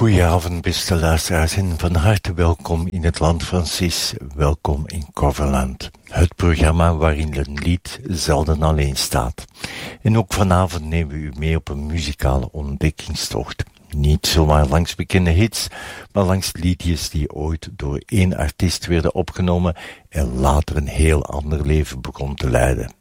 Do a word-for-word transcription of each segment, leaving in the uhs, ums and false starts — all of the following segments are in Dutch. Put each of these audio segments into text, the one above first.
Goedenavond, beste luisteraars, en van harte welkom in het land van Sis, welkom in Coverland. Het programma waarin een lied zelden alleen staat. En ook vanavond nemen we u mee op een muzikale ontdekkingstocht. Niet zomaar langs bekende hits, maar langs liedjes die ooit door één artiest werden opgenomen en later een heel ander leven begon te leiden.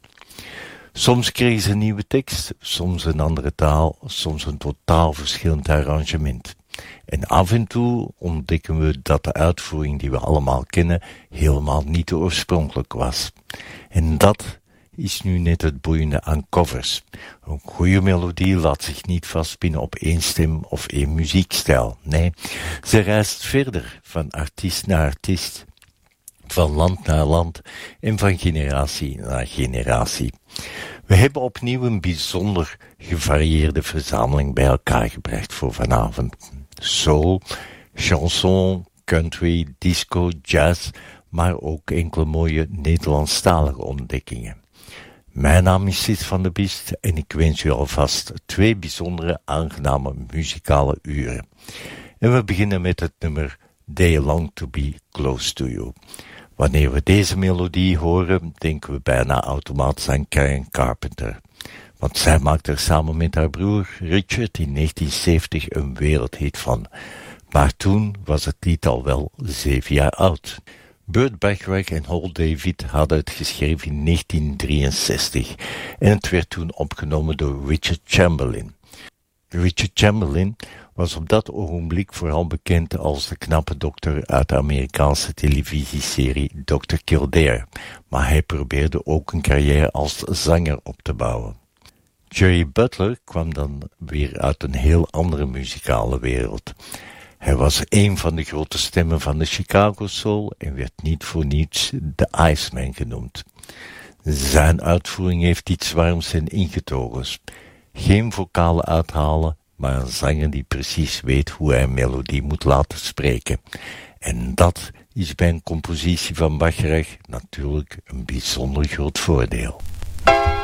Soms kregen ze een nieuwe tekst, soms een andere taal, soms een totaal verschillend arrangement. En af en toe ontdekken we dat de uitvoering die we allemaal kennen helemaal niet de oorspronkelijke was. En dat is nu net het boeiende aan covers. Een goede melodie laat zich niet vastpinnen op één stem of één muziekstijl. Nee, ze reist verder van artiest naar artiest, van land naar land en van generatie naar generatie. We hebben opnieuw een bijzonder gevarieerde verzameling bij elkaar gebracht voor vanavond. Soul, chanson, country, disco, jazz, maar ook enkele mooie Nederlandstalige ontdekkingen. Mijn naam is Sis van der Biest en ik wens u alvast twee bijzondere aangename muzikale uren. En we beginnen met het nummer They Long to Be Close to You. Wanneer we deze melodie horen, denken we bijna automatisch aan Karen Carpenter. Want zij maakte er samen met haar broer Richard in negentien zeventig een wereldhit van. Maar toen was het lied al wel zeven jaar oud. Burt Bacharach en Hal David hadden het geschreven in negentien drieënzestig en het werd toen opgenomen door Richard Chamberlain. Richard Chamberlain was op dat ogenblik vooral bekend als de knappe dokter uit de Amerikaanse televisieserie dokter Kildare, maar hij probeerde ook een carrière als zanger op te bouwen. Jerry Butler kwam dan weer uit een heel andere muzikale wereld. Hij was een van de grote stemmen van de Chicago Soul en werd niet voor niets de Iceman genoemd. Zijn uitvoering heeft iets warms en ingetogens. Geen vocale uithalen, maar een zanger die precies weet hoe hij een melodie moet laten spreken. En dat is bij een compositie van Bacharach natuurlijk een bijzonder groot voordeel.